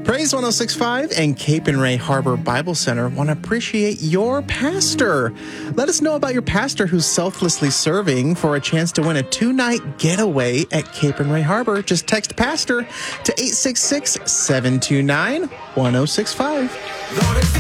Praise 1065 and Cape and Ray Harbor Bible Center want to appreciate your pastor. Let us know about your pastor who's selflessly serving for a chance to win a 2-night getaway at Cape and Ray Harbor. Just text PASTOR to 866-729-1065.